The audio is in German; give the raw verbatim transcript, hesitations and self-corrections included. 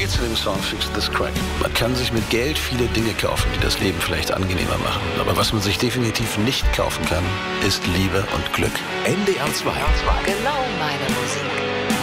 Lied zu dem Song Fix This Crack. Man kann sich mit Geld viele Dinge kaufen, die das Leben vielleicht angenehmer machen. Aber was man sich definitiv nicht kaufen kann, ist Liebe und Glück. N D R zwei. Genau meine Musik.